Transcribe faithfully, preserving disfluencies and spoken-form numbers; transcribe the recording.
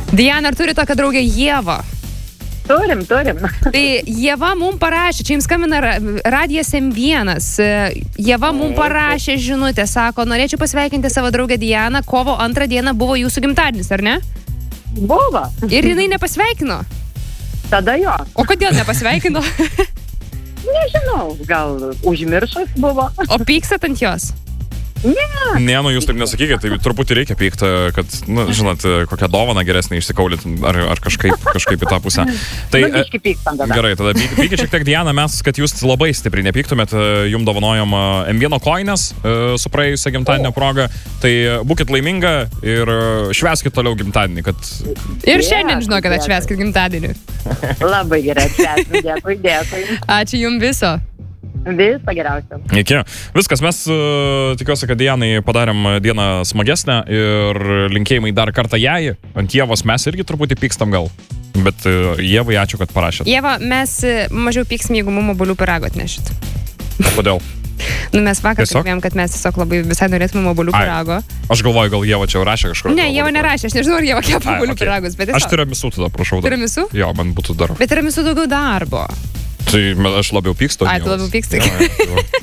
Diana, ar turi tokią draugę Ievą? Turim, turim. Tai Ieva mums parašė, čia jums skambina Radijas M vienas. Ieva mums parašė žinutę, sako, norėčiau pasveikinti savo draugę Dianą, kovo antrą dieną buvo jūsų gimtadienis, ar ne? Buvo. Ir jinai nepasveikino? Tada jo. O kodėl nepasveikino? Nežinau, gal užmiršus buvo. O pykstat ant jos? Ne. Ne, nu jūs taip nesakykite, tai truputį reikia pykti, kad, nu, žinot, kokią dovaną geresnį išsikaulyt, ar, ar kažkaip, kažkaip į tą pusę. Tai, nu, biškį pykstam tada. Gerai, tada pyk, pykit šiek tiek, Diana, mes, kad jūs labai stipriai nepyktumėt, jums dovanojom M vienas koinės su praėjusią gimtadienio progą, tai būkit laiminga ir švęskit toliau gimtadienį, kad... Ir šiandien žinau, kad atšvęskit gimtadienį. Labai gerai atšvęskit, dėkui, dėkui. Ačiū jums viso. Visą geriausią. Iki. Viskas, mes uh, tikiuosi, kad Dianai padarėm dieną smagesnę ir linkėjimai dar kartą jai. Ant Ievos mes irgi truputį pykstam gal. Bet uh, Ievai, ačiū, kad parašėt. Ieva, mes mažiau pyksim, jeigu mums obuolių pyrago atnešit. Kodėl? Nu, mes vakar Tiesiog? kalbėjom, kad mes tiesiog labai visai norėtume obuolių pyrago. Aš galvoju, gal Ieva čia jau rašė kažkur. Ne, Ieva nerašė, aš nežinau, ar Ieva kepa obuolių pyragus, bet tiesiog. Aš tiramisu tada, prašau. Tiramisu? Jo, man būtų dar. Bet tiramisu daugiau darbo. Tai aš labiau pykstu. Ai, tu labiau pyksti.